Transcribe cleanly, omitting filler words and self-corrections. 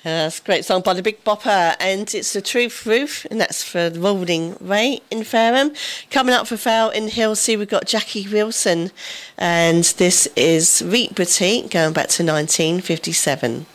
That's a great song by the Big Bopper, and it's The Truth Roof, and that's for the Rolling Ray in Fareham. Coming up for Fowl in Hilsea, we've got Jackie Wilson, and this is Reet Boutique, going back to 1957.